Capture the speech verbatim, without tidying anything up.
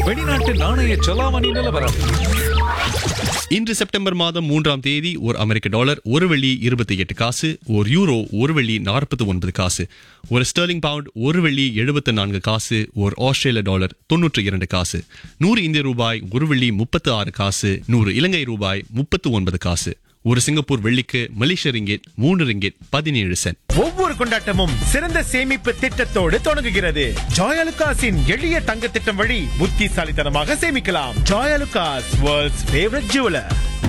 வெளிநாட்டு நாணய செலாவணி நிலவரம். இன்று செப்டம்பர் மாதம் மூன்றாம் தேதி ஒரு அமெரிக்க டாலர் ஒரு வெள்ளி இருபத்தி எட்டு காசு, ஒரு யூரோ ஒரு வெள்ளி நாற்பத்தி ஒன்பது காசு, ஒரு ஸ்டெர்லிங் பவுண்ட் ஒரு வெள்ளி எழுபத்தி நான்கு காசு, ஒரு ஆஸ்திரேலிய டாலர் தொன்னூற்றி இரண்டு காசு, நூறு இந்திய ரூபாய் ஒரு வெள்ளி முப்பத்து ஆறு காசு, நூறு இலங்கை ரூபாய் முப்பத்து ஒன்பது காசு, ஒரு சிங்கப்பூர் வெள்ளிக்கு மலேசிய ரிங்கெட் மூன்று ரிங்கெட் பதினேழு சென்ட். ஒவ்வொரு கொண்டாட்டமும் சிறந்த சேமிப்பு திட்டத்தோடு தொடங்குகிறது. ஜாயலுகாஸின் எளிய தங்க திட்டம் வழி புத்திசாலித்தனமாக சேமிக்கலாம். Joyalukkas, world's favourite jeweller.